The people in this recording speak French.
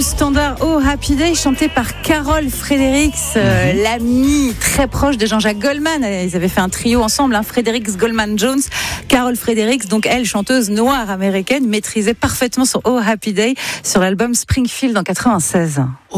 standard Oh Happy Day, chanté par Carol Fredericks, l'amie très proche de Jean-Jacques Goldman. Ils avaient fait un trio ensemble, Fredericks, Goldman, Jones. Carol Fredericks, donc elle, chanteuse noire américaine, maîtrisait parfaitement son Oh Happy Day sur l'album Springfield en 96.